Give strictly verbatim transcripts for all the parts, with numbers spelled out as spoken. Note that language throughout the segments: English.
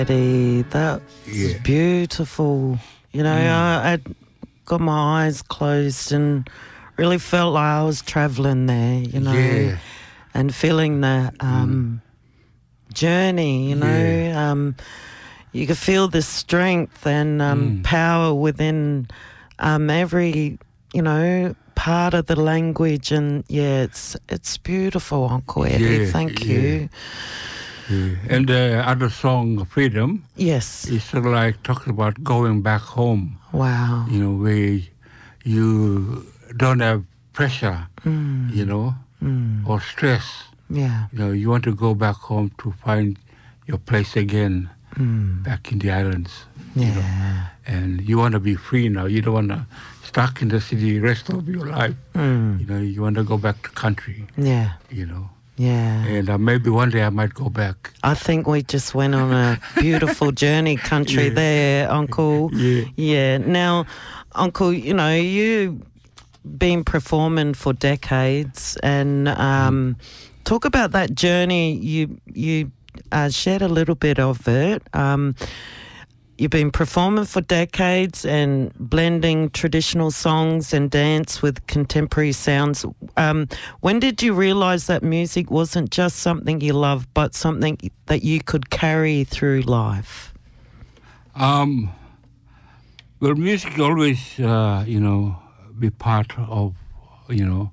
Eddie, that Yeah. was beautiful. You know, I, I'd got my eyes closed and really felt like I was travelling there, you know, Yeah. and feeling that um, journey, you know. Yeah. Um, you could feel the strength and um, Mm. power within um, every, you know, part of the language. And, yeah, it's it's beautiful, Uncle Eddie. Yeah, Thank yeah. you. Yeah. And the other song, Freedom, Yes. is sort of like talking about going back home, Wow. you know, where you don't have pressure, Mm. you know, Mm. or stress. Yeah. You know, you want to go back home to find your place again, Mm. back in the islands. Yeah. You know, and you want to be free now. You don't want to stuck in the city the rest of your life. Mm. You know, you want to go back to country, Yeah. you know. Yeah. And uh, maybe one day I might go back. I think we just went on a beautiful journey country Yeah. there, Uncle. Yeah. Yeah. Now, Uncle, you know, you've been performing for decades and um, talk about that journey. You, you uh, shared a little bit of it. Um, You've been performing for decades and blending traditional songs and dance with contemporary sounds. Um, when did you realise that music wasn't just something you loved, but something that you could carry through life? Um, well, music always, uh, you know, be part of, you know,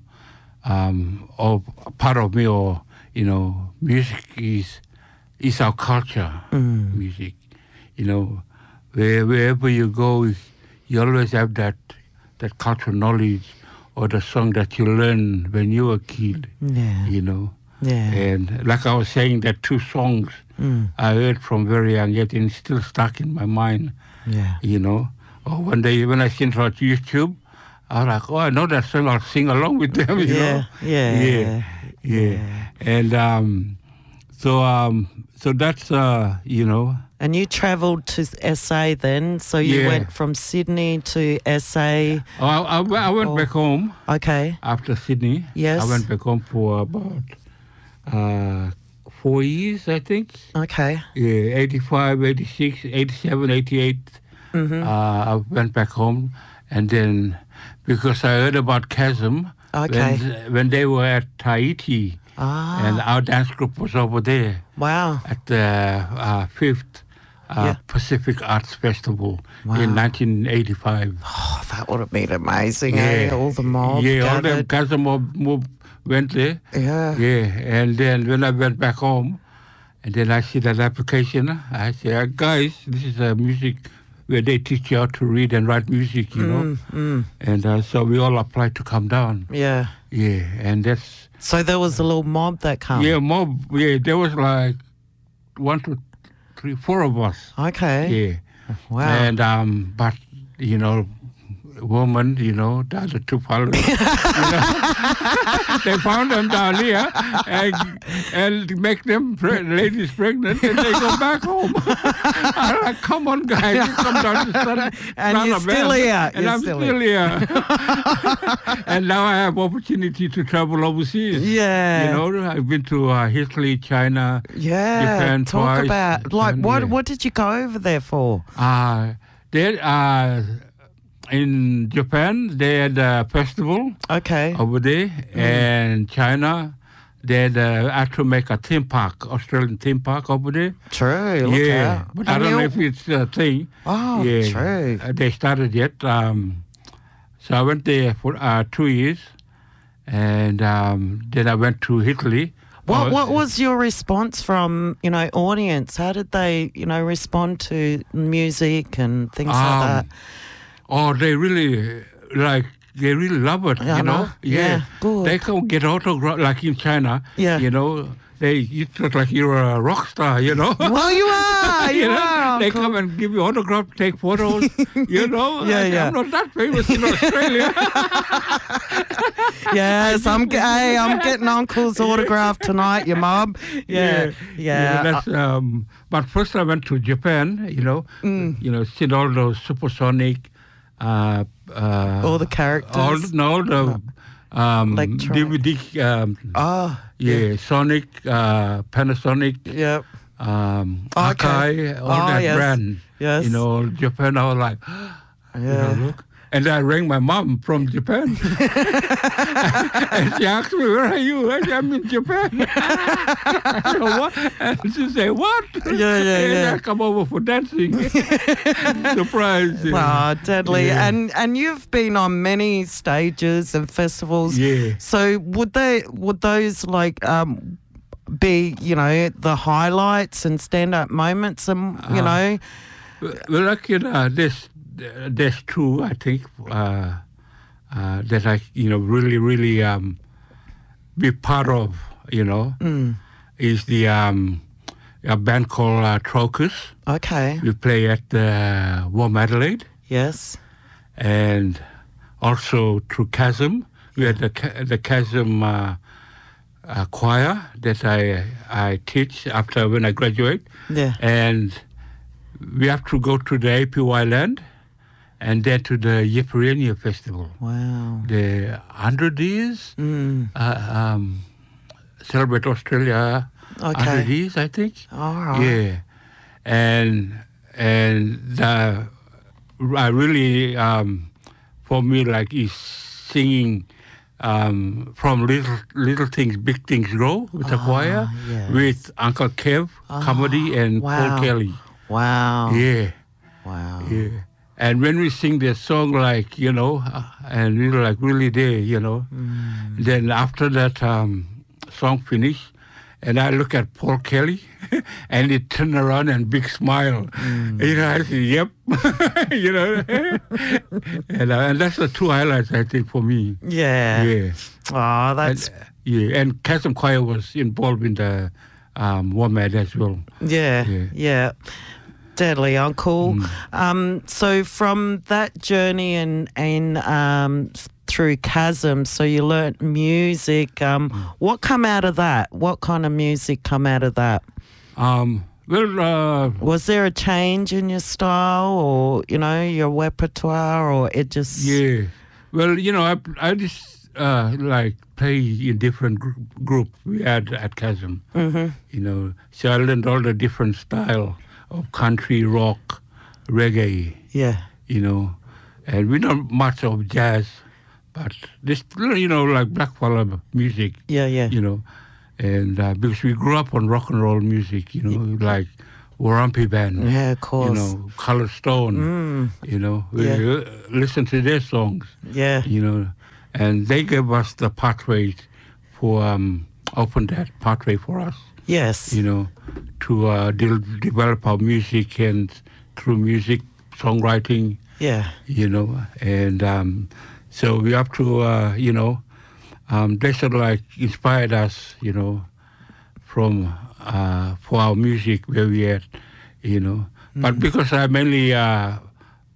um, of part of me. Or you know, music is is our culture. Mm. Music, you know. Where, wherever you go, you always have that that cultural knowledge or the song that you learned when you were a kid, Yeah. you know. Yeah. And like I was saying, that two songs Mm. I heard from very young, yet and still stuck in my mind, Yeah. you know. Or one day when I seen it on YouTube, I was like, oh, I know that song, I'll sing along with them, you Yeah. know. Yeah. Yeah. Yeah. And um, so, um, so that's, uh, you know, And you travelled to S A then, so you Yeah. went from Sydney to S A. Oh, I, I, I went Oh. back home Okay. after Sydney. Yes. I went back home for about uh, four years, I think. Okay. Yeah, eighty-five, eighty-six, eighty-seven, eighty-eight. Mm-hmm. Uh, I went back home. And then, because I heard about Chasm, Okay. when, when they were at Tahiti, Ah. and our dance group was over there Wow. at the uh, fifth uh, Yeah. Pacific Arts Festival Wow. in nineteen eighty-five. Oh, that would have been amazing, eh? All the mob Yeah, all the gathered. Chasm mob, mob went there. Yeah. Yeah, and then when I went back home, and then I see that application, I said, guys, this is a music where they teach you how to read and write music, you know. Mm, mm. And uh, so we all applied to come down. Yeah. Yeah, and that's... So there was a little mob that come. Yeah, mob, yeah, there was like one, two, three, four of us. Okay. Yeah. Wow. And, um, but, you know, woman, you know, the other two followers, you know, they found them down here and, and make them pre- ladies pregnant and they go back home. I'm like, come on, guys, you come down to Sun, And Sun you're of still Man. here. And You're I'm still still here. And now I have opportunity to travel overseas. Yeah. You know, I've been to uh, Italy, China, Yeah. Japan Talk twice, about, like, and, what yeah. What did you go over there for? Uh, there, uh, in Japan, they had a festival Okay. over there, and China, they had uh, had to make a theme park, Australian theme park over there. True. Look yeah, out. but I And don't know you- if it's a thing. Oh, yeah, true. uh, they started yet. Um, so I went there for uh, two years, and um, then I went to Italy. What Uh, What was your response from, you know, audience? How did they, you know, respond to music and things like Um, that? Oh, they really like. They really love it, Yeah, I you know. know. Yeah, good. They can get autograph like in China. Yeah. You know, they you look like you're a rock star, you know. Well, you are. You, You know, are. they Uncle. come and give you autograph, take photos. You know, Yeah, I, yeah. I'm not that famous in Australia. Yes, I'm. Hey, I'm getting Uncle's autograph tonight. Your mum. Yeah, yeah. that's, um, but first I went to Japan. You know, Mm. you know, seen all those supersonic. Uh, uh, All the characters. all no, all the um, Electronic. D V D. Um, Oh, yeah, Sonic, uh, Panasonic. yep. um, Okay. Akai, all Oh, that yes. brand. Yes. You know, Japan. I was like, you know, look. And I rang my mom from Japan. And she asked me, where are you? I said, I'm in Japan. I said, what? And she said, what? Yeah, yeah, and yeah. I come over for dancing. Surprise. Wow, deadly. Yeah. And and you've been on many stages and festivals. Yeah. So would they would those like um be, you know, the highlights and stand up moments and you Uh, know Well, like, you know, there's, there's two, I think, uh, uh, that I, you know, really, really um, be part of, you know, mm, is the um, a band called uh, Trocus. okay. We play at the Warm Adelaide, Yes. and also through Chasm. We had the Cha- the Chasm uh, uh, choir that I I teach after when I graduate, Yeah. and we have to go to the A P Y land, and then to the Yipirenia Festival. Wow. The hundred years Mm. uh, um, celebrate Australia. Okay. Hundred years, I think. All right. Yeah, and and the, I really um, for me like is singing um, from little little things, big things grow with the Ah, choir yes. with Uncle Kev, comedy, and wow. Paul Kelly. Wow. Yeah, Wow. yeah. And when we sing the song, like, you know, uh, and we were like really there, you know. Mm. Then after that um, song finished, and I look at Paul Kelly, and he turned around and big smile. Mm. You know, I said, yep. You know. and, uh, and that's the two highlights, I think, for me. Yeah. Yeah. Oh, that's And, uh, yeah, and Chasm Choir was involved in the um, WOMAD as well. yeah, Yeah. yeah. Deadly, Uncle. Mm. Um, so from that journey and and um, through Chasm, so you learnt music. Um, Mm. what come out of that? What kind of music come out of that? Um, well, uh, Was there a change in your style, or you know, your repertoire, or it just? yeah. Well, you know, I I just uh, like play in different group, group we had at Chasm. Mm-hmm. You know, so I learned all the different style of country, rock, reggae. Yeah. You know, and we know much of jazz, but this, you know, like blackfella music. Yeah. Yeah. You know, and uh, because we grew up on rock and roll music, you know, like Warumpi Band. Yeah, of course. You know, Color Stone. Mm, You know, we Yeah. uh, listen to their songs. yeah. You know, and they gave us the pathway for um, open that pathway for us. Yes. You know, to uh, de- develop our music and through music songwriting. Yeah. You know, and um, so we have to, uh, you know, um, they sort of like inspired us, you know, from uh, for our music where we at, you know. Mm. But because I mainly uh,